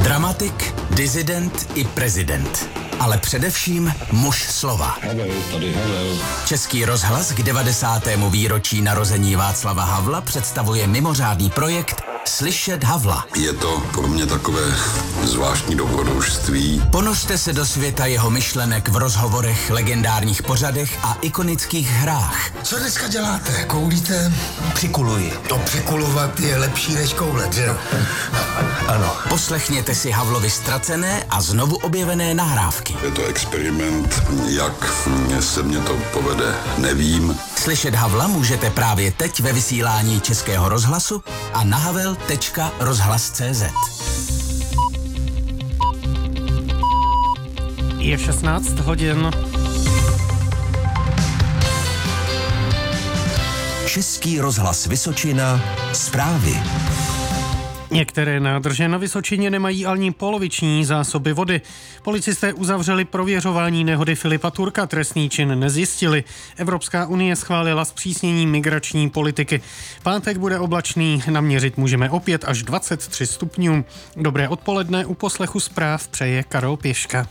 Dramatik, disident i prezident. Ale především muž slova. Český rozhlas k 90. výročí narození Václava Havla představuje mimořádný projekt Slyšet Havla. Je to pro mě takové zvláštní dobrodružství. Ponořte se do světa jeho myšlenek v rozhovorech, legendárních pořadech a ikonických hrách. Co dneska děláte? Koulíte? Přikuluji. To přikulovat je lepší než koulet, že? Ano. Poslechněte si Havlovy ztracené a znovu objevené nahrávky. Je to experiment, jak se mě to povede, nevím. Slyšet Havla můžete právě teď ve vysílání Českého rozhlasu a na havel.rozhlas.cz. Je 16 hodin. Český rozhlas Vysočina. Zprávy. Některé nádrže na Vysočině nemají ani poloviční zásoby vody. Policisté uzavřeli prověřování nehody Filipa Turka, trestný čin nezjistili. Evropská unie schválila zpřísnění migrační politiky. Pátek bude oblačný, naměřit můžeme opět až 23 stupňů. Dobré odpoledne, u poslechu zpráv přeje Karol Pěška.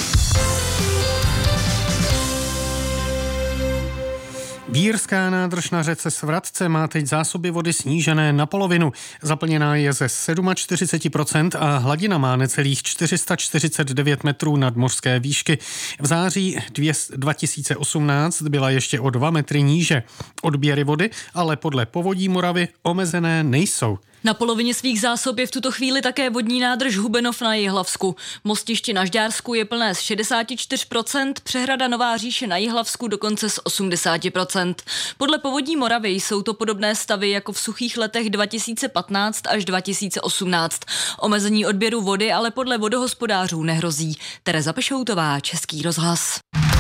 Bírská nádrž na řece Svratce má teď zásoby vody snížené na polovinu. Zaplněná je ze 47% a hladina má necelých 449 metrů nadmořské výšky. V září 2018 byla ještě o 2 metry níže. Odběry vody ale podle Povodí Moravy omezené nejsou. Na polovině svých zásob je v tuto chvíli také vodní nádrž Hubenov na Jihlavsku. Mostiště na Žďársku je plné z 64%, přehrada Nová Říše na Jihlavsku dokonce z 80%. Podle Povodí Moravy jsou to podobné stavy jako v suchých letech 2015 až 2018. Omezení odběru vody ale podle vodohospodářů nehrozí. Tereza Pešoutová, Český rozhlas.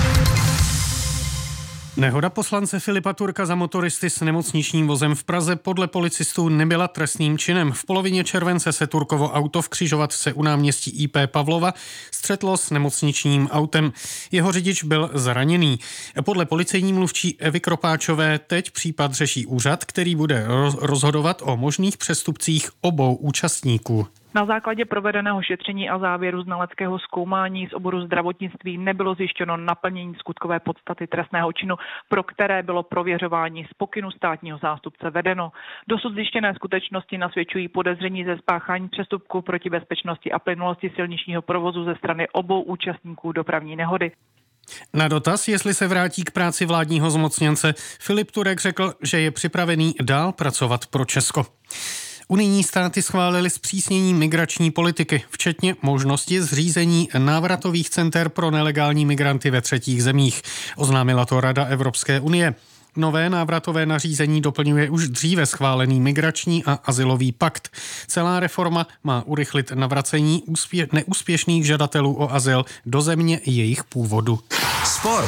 Nehoda poslance Filipa Turka za motoristy s nemocničním vozem v Praze podle policistů nebyla trestným činem. V polovině července se Turkovo auto v křižovatce u náměstí IP Pavlova střetlo s nemocničním autem. Jeho řidič byl zraněný. Podle policejní mluvčí Evy Kropáčové teď případ řeší úřad, který bude rozhodovat o možných přestupcích obou účastníků. Na základě provedeného šetření a závěru znaleckého zkoumání z oboru zdravotnictví nebylo zjištěno naplnění skutkové podstaty trestného činu, pro které bylo prověřování z pokynu státního zástupce vedeno. Dosud zjištěné skutečnosti nasvědčují podezření ze spáchání přestupku proti bezpečnosti a plynulosti silničního provozu ze strany obou účastníků dopravní nehody. Na dotaz, jestli se vrátí k práci vládního zmocněnce, Filip Turek řekl, že je připravený dál pracovat pro Česko. Unijní státy schválily zpřísnění migrační politiky, včetně možnosti zřízení návratových center pro nelegální migranty ve třetích zemích. Oznámila to Rada Evropské unie. Nové návratové nařízení doplňuje už dříve schválený migrační a azylový pakt. Celá reforma má urychlit navracení neúspěšných žadatelů o azyl do země jejich původu. Sport.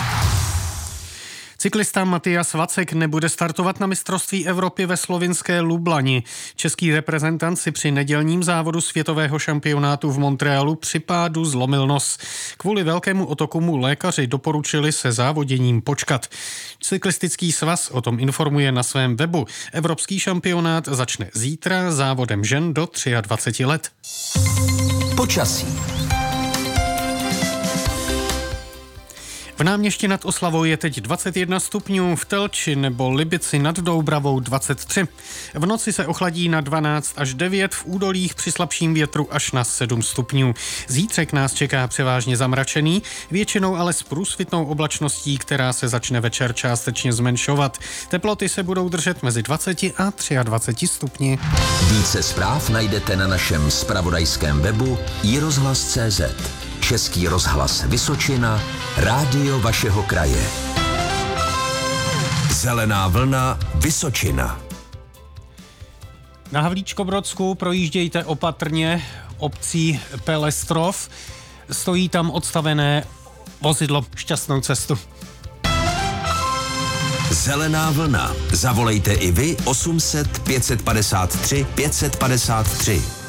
Cyklista Matyas Vacek nebude startovat na mistrovství Evropy ve slovinské Lublani. Český reprezentant si při nedělním závodu světového šampionátu v Montrealu při pádu zlomil nos. Kvůli velkému otoku mu lékaři doporučili se závoděním počkat. Cyklistický svaz o tom informuje na svém webu. Evropský šampionát začne zítra závodem žen do 23 let. Počasí. V Náměšti nad Oslavou je teď 21 stupňů, v Telči nebo Libici nad Doubravou 23. V noci se ochladí na 12 až 9, v údolích při slabším větru až na 7 stupňů. Zítřek nás čeká převážně zamračený, většinou ale s průsvitnou oblačností, která se začne večer částečně zmenšovat. Teploty se budou držet mezi 20 a 23 stupni. Více zpráv najdete na našem zpravodajském webu iRozhlas.cz. Český rozhlas Vysočina, rádio vašeho kraje. Zelená vlna Vysočina. Na Havlíčkobrodsku projíždějte opatrně obcí Pelestrov. Stojí tam odstavené vozidlo. Šťastnou cestu. Zelená vlna. Zavolejte i vy 800 553 553.